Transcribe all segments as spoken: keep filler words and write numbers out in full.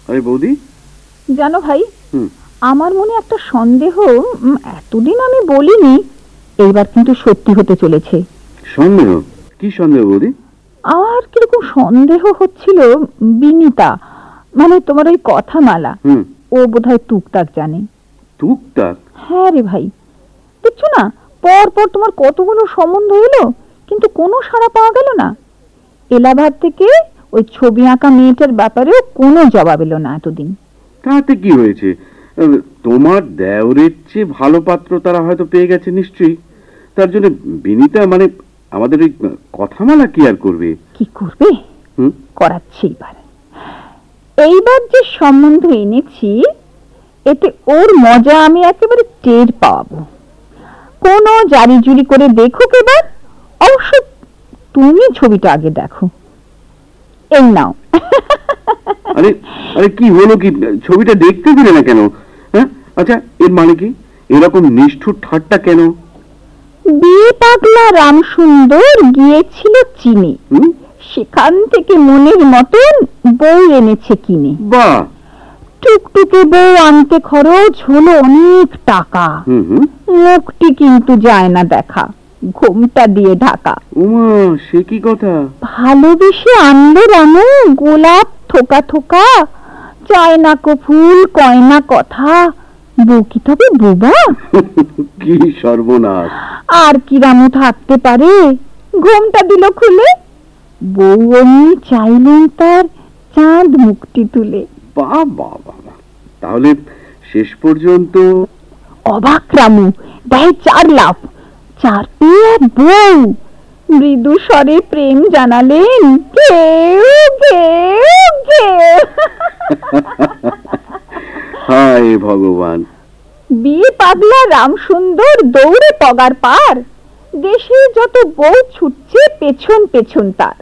আরে বৌদি, জানো ভাই, আমার মনে একটা সন্দেহ, এতদিন আমি বলিনি, এইবার কিন্তু সত্যি হতে চলেছে। সন্দেহ? কি সন্দেহ বৌদি? আর কিরকম সন্দেহ হচ্ছিল, বিনিতা মানে তোমার ওই কথামালা, ও বোধহয় টুকটাক জানে। টুকটাক? হ্যাঁ রে ভাই, দেখছো না পর পর তোমার কতগুলো সম্বন্ধ এলো, কিন্তু কোনো সাড়া পাওয়া গেল না। এলাহাবাদ থেকে ওই ছবি আঁকা মেয়েটার ব্যাপারেও কোনো জবাব এলো না এতদিন। তাতে কি হয়েছে? তোমার দেওরের চেয়ে ভালো পাত্র তারা হয়তো পেয়ে গেছে নিশ্চয়ই। তার জন্য বিনিতা মানে আমাদের ওই কথামালা কি আর করবে? কি করবে? করাচ্ছি এইবার। এইবার যে সম্বন্ধ এনেছি, এতে ওর মজা আমি একেবারে টের পাবো। কোনো জারি জুরি করে দেখুক এবার। অবশ্য তুমি ছবিটা আগে দেখো। এই নাও। আরে আরে কি হলো কি? ছবিটা দেখতে দিলে না কেন? হ্যাঁ, আচ্ছা এর মানে কি? এরকম নিষ্ঠুর ঠাট্টা কেন? বিয়ে পাগলা রামসুন্দর গিয়েছিল চীনে, সেখান থেকে মনের মতন বউ এনেছে কিনে। বাহ! টুকটুকে বউ আনতে খরচ হলো অনেক টাকা, মুখটি কিন্তু যায় না দেখা, ঘোমটা দিয়ে ঢাকা। ওমা, সে কি কথা! ভালোবেসে আনলে রানু গোলাপ থোকা থোকা, চায় না কো ফুল কয় না কথা, বউ কি তবে বোবা? কি সর্বনাশ! আর কি রামু থাকতে পারে? ঘোমটা দিল খুলে, বউ অমনি চাইলেন তার চাঁদ মুখটি তুলে। বাবা বাবা, তাহলে শেষ পর্যন্ত? অবাক রামু, দেয় চার লাফ, চার পেয়ে বউ মৃদু স্বরে প্রেম জানালেন, ঘেউ ঘেউ ঘেউ। হায় ভগবান! বিয়ে পাগলা রামসুন্দর দৌড়ে পগার পার, দেশে যত বউ ছুটছে পেছন পেছন তার।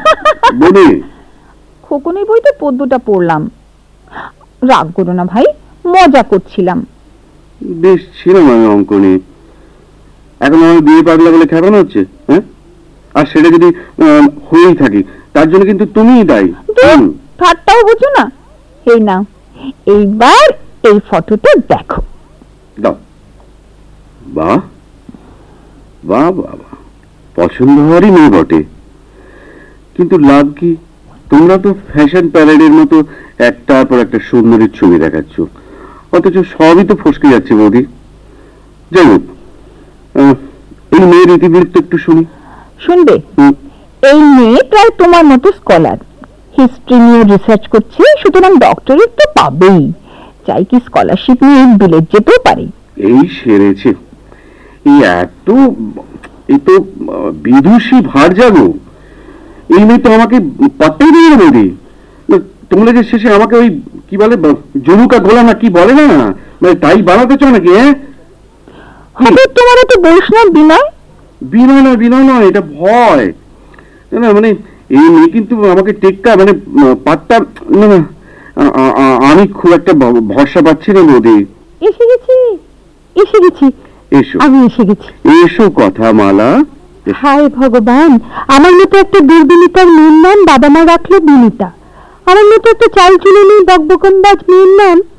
খোকনের বইতে পদ্যটা পড়লাম। রাগ করো না ভাই, মজা করছিলাম। বেশ ছিলাম আমি অঙ্ক নিয়ে। এখন আমার বিয়ে পাগলা বলে খেপানো হচ্ছে, হ্যাঁ? আর সেটা যদি হয়েই থাকি, তার জন্য কিন্তু তুমিই দায়ী। ঠাট্টাও বুঝো না। এই নাও, এইবার এই ফটোটা দেখো। দাও। বাহ বাহ বাবা, পছন্দ হওয়ারই মেয়ে বটে, কিন্তু লাভ কি? তোমরা তো ফ্যাশন প্যারেডের মতো একটার পর একটা সুন্দরীর ছবি দেখাচ্ছ, অথচ সবই তো ফসকে যাচ্ছে বৌদি। যাই হোক, এই মেয়ের ইতিবৃত্ত একটু শুনি। শুনবে? এই মেয়ে প্রায় তোমার মতো স্কলার, হিস্ট্রি নিয়ে রিসার্চ করছে, সুতরাং ডক্টরেট তো পাবেই, চাই কি স্কলারশিপ নিয়ে বিলেত যেতেও পারে। এই সেরেছে, এই এত এই তো বিদুষী ভার জাগো, এই মেয়ে তো আমাকে পাত্তাই দিয়ে বৌদি। তোমরা যে শেষে আমাকে ওই কি বলে জলুকা গোলা না কি বলে না, মানে তাই বানাতে চাও নাকি? হ্যাঁ, তোমার তো বৈষ্ণব বিনয়। বিনয় নয়, বিনয় নয়, এটা ভয়। না মানে এই মেয়ে কিন্তু আমাকে টেক্কা মানে পাত্তা, না না, আমি খুব একটা ভরসা পাচ্ছি না বৌদি। এসে গেছি এসে গেছি এসো, আমি এসে গেছি। এসো কথামালা। হায় ভগবান, আমার মতো একটা দুর্বিনীতার মেয়ের নাম বাবা মা রাখলো বিনিতা, আমার মতো একটা চাল চুলে নেই বকবকনবাজ মেয়ের নাম